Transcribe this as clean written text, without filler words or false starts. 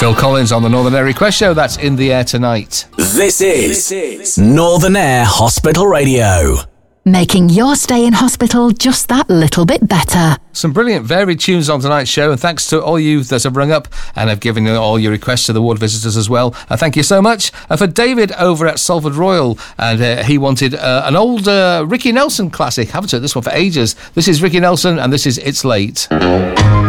Phil Collins on the Northern Air Request Show. That's in the air tonight. This is Northern Air Hospital Radio. Making your stay in hospital just that little bit better. Some brilliant varied tunes on tonight's show, and thanks to all you that have rung up and have given all your requests to the ward visitors as well. Thank you so much. For David over at Salford Royal, and he wanted an old Ricky Nelson classic. Haven't heard this one for ages. This is Ricky Nelson, and this is It's Late.